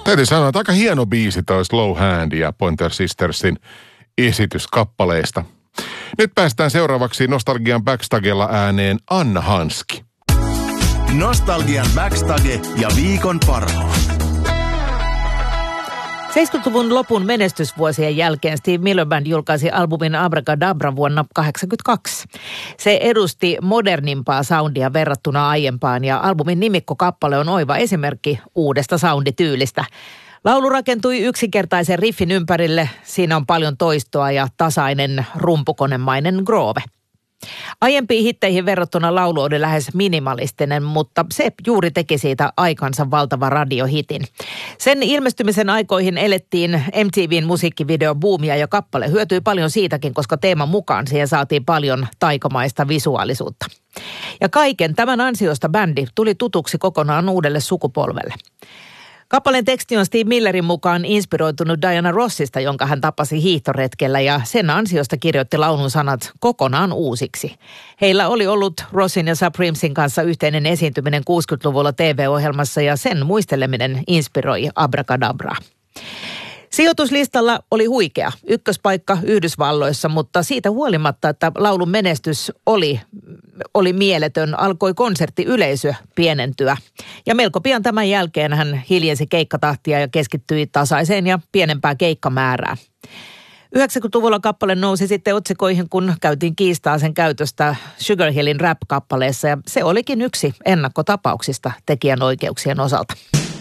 Täytyy sanoa, että aika hieno biisi toi Slow Hand ja Pointer Sistersin esitys kappaleesta. Nyt päästään seuraavaksi Nostalgian Backstagella ääneen Anna Hanski. Nostalgian Backstage ja viikon parhaat. 70-luvun lopun menestysvuosien jälkeen Steve Miller Band julkaisi albumin Abracadabra vuonna 1982. Se edusti modernimpaa soundia verrattuna aiempaan ja albumin nimikkokappale on oiva esimerkki uudesta soundityylistä. Laulu rakentui yksinkertaisen riffin ympärille, siinä on paljon toistoa ja tasainen rumpukonemainen groove. Aiempiin hitteihin verrattuna laulu oli lähes minimalistinen, mutta se juuri teki siitä aikansa valtava radiohitin. Sen ilmestymisen aikoihin elettiin MTV:n musiikkivideobuumia ja kappale hyötyi paljon siitäkin, koska teeman mukaan siihen saatiin paljon taikamaista visuaalisuutta. Ja kaiken tämän ansiosta bändi tuli tutuksi kokonaan uudelle sukupolvelle. Kappaleen teksti on Steve Millerin mukaan inspiroitunut Diana Rossista, jonka hän tapasi hiihtoretkellä ja sen ansiosta kirjoitti laulun sanat kokonaan uusiksi. Heillä oli ollut Rossin ja Supremesin kanssa yhteinen esiintyminen 60-luvulla TV-ohjelmassa ja sen muisteleminen inspiroi Abracadabraa. Sijoituslistalla oli huikea ykköspaikka Yhdysvalloissa, mutta siitä huolimatta, että laulun menestys oli mieletön, alkoi konserttiyleisö pienentyä. Ja melko pian tämän jälkeen hän hiljensi keikkatahtia ja keskittyi tasaiseen ja pienempään keikkamäärään. 90-luvulla kappale nousi sitten otsikoihin, kun käytiin kiistaa sen käytöstä Sugar Hillin rap-kappaleessa ja se olikin yksi ennakkotapauksista tekijänoikeuksien osalta.